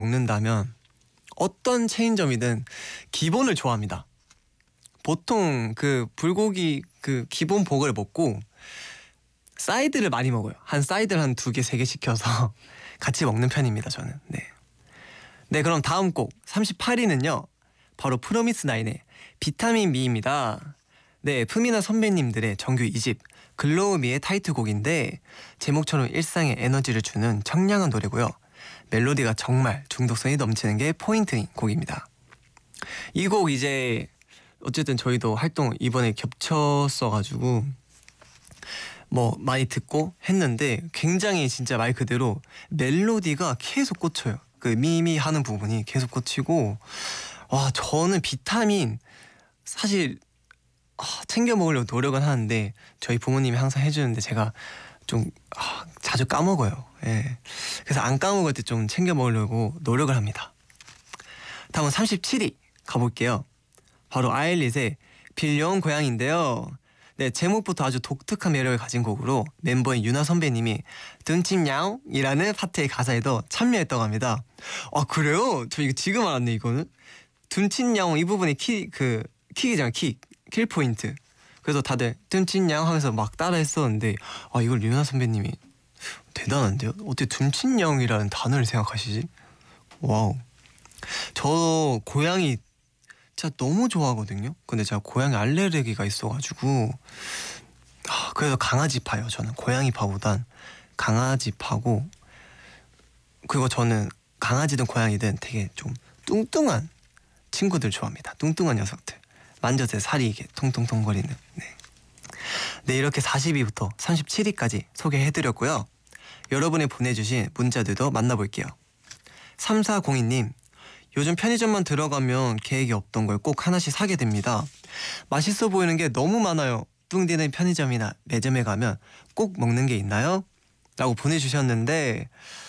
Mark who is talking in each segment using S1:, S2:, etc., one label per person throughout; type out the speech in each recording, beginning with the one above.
S1: 먹는다면 어떤 체인점이든 기본을 좋아합니다. 보통 그 불고기 그 기본 버거를 먹고 사이드를 많이 먹어요. 한 사이드를 한 2개, 3개 시켜서 같이 먹는 편입니다, 저는. 네. 네, 그럼 다음 곡 38위는요. 바로 프로미스나인의 비타민 미입니다. 네, 푸미나 선배님들의 정규 2집 글로우미의 타이틀곡인데 제목처럼 일상에 에너지를 주는 청량한 노래고요. 멜로디가 정말 중독성이 넘치는 게 포인트인 곡입니다. 이 곡 이제 어쨌든 저희도 활동 이번에 겹쳤어가지고 뭐 많이 듣고 했는데 굉장히 진짜 말 그대로 멜로디가 계속 꽂혀요. 그 미미 하는 부분이 계속 꽂히고 와 저는 비타민 사실 챙겨 먹으려고 노력은 하는데 저희 부모님이 항상 해주는데 제가 좀 자주 까먹어요. 예. 그래서 안 까먹을 때 좀 챙겨 먹으려고 노력을 합니다. 다음은 37위 가볼게요. 바로 아일릿의 빌려온 고향인데요. 네, 제목부터 아주 독특한 매력을 가진 곡으로 멤버인 유나 선배님이 둔칭냐옹이라는 파트의 가사에도 참여했다고 합니다. 아 그래요? 저 이거 지금 알았네 이거는. 둔칭냐옹 이 부분이 킥이잖아 킬 포인트. 그래서 다들 둔칭냐옹 하면서 막 따라 했었는데 이걸 유나 선배님이 대단한데요? 어떻게 둔칭냐옹이라는 단어를 생각하시지? 와우. 저 고양이 진짜 너무 좋아하거든요. 근데 제가 고양이 알레르기가 있어가지고 그래서 강아지파예요. 저는 고양이파보단 강아지파고 그리고 저는 강아지든 고양이든 되게 좀 뚱뚱한 친구들 좋아합니다. 뚱뚱한 녀석들 만졌을 때 살이 이게 통통통거리는. 네, 이렇게 40위부터 37위까지 소개해드렸고요. 여러분이 보내주신 문자들도 만나볼게요. 3402님, 요즘 편의점만 들어가면 계획이 없던 걸 꼭 하나씩 사게 됩니다. 맛있어 보이는 게 너무 많아요. 뚱디는 편의점이나 매점에 가면 꼭 먹는 게 있나요? 라고 보내주셨는데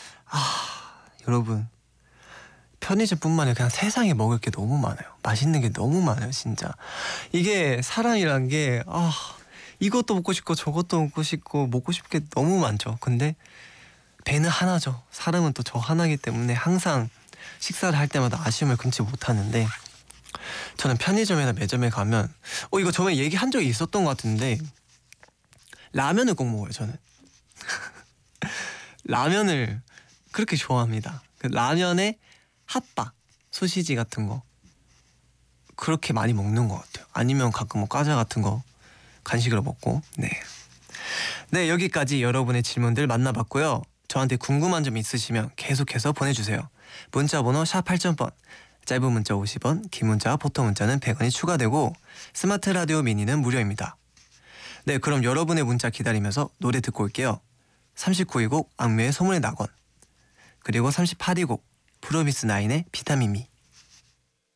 S1: 여러분 편의점뿐만 아니라 그냥 세상에 먹을 게 너무 많아요. 맛있는 게 너무 많아요. 진짜 이게 사람이란 게 이것도 먹고 싶고 저것도 먹고 싶고 먹고 싶은 게 너무 많죠. 근데 배는 하나죠. 사람은 또 저 하나이기 때문에 항상 식사를 할 때마다 아쉬움을 금치 못하는데 저는 편의점이나 매점에 가면 이거 저번에 얘기한 적이 있었던 것 같은데 라면을 꼭 먹어요. 저는 라면을 그렇게 좋아합니다. 그 라면에 핫바, 소시지 같은 거 그렇게 많이 먹는 것 같아요. 아니면 가끔 뭐 과자 같은 거 간식으로 먹고. 네, 여기까지 여러분의 질문들 만나봤고요. 저한테 궁금한 점 있으시면 계속해서 보내주세요. 문자번호 샵 8000번, 짧은 문자 50원, 긴 문자 보통 문자는 100원이 추가되고 스마트 라디오 미니는 무료입니다. 네, 그럼 여러분의 문자 기다리면서 노래 듣고 올게요. 39위 곡 악뮤의 소문의 낙원, 그리고 38위 곡 프로미스나인의 비타민미.